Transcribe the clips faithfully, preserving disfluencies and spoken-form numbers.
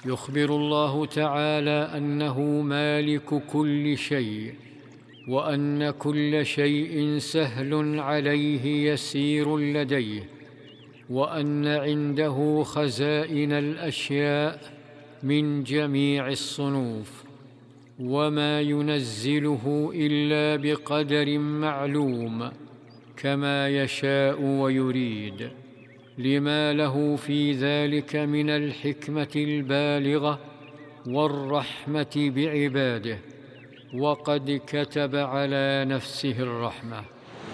يخبر الله تعالى أنه مالك كل شيء، وأن كل شيء سهل عليه يسير لديه، وأن عنده خزائن الأشياء من جميع الصنوف، وما ينزله إلا بقدر معلوم كما يشاء ويريد، لما له في ذلك من الحكمة البالغة والرحمة بعباده، وقد كتب على نفسه الرحمة.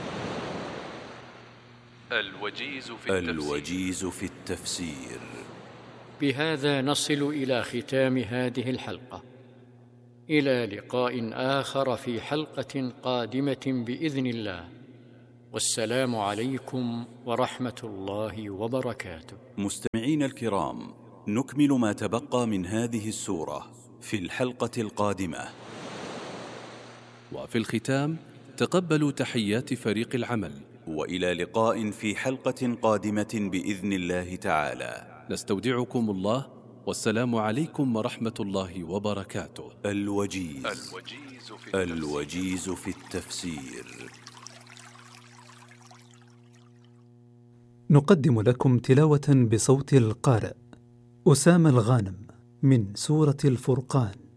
الوجيز في التفسير, الوجيز في التفسير. بهذا نصل إلى ختام هذه الحلقة، إلى لقاء آخر في حلقة قادمة بإذن الله، والسلام عليكم ورحمة الله وبركاته. مستمعين الكرام، نكمل ما تبقى من هذه السورة في الحلقة القادمة. وفي الختام تقبلوا تحيات فريق العمل، وإلى لقاء في حلقة قادمة بإذن الله تعالى. نستودعكم الله، والسلام عليكم ورحمة الله وبركاته. الوجيز, الوجيز, في, التفسير. الوجيز في التفسير. نقدم لكم تلاوة بصوت القارئ أسامة الغانم من سورة الفرقان.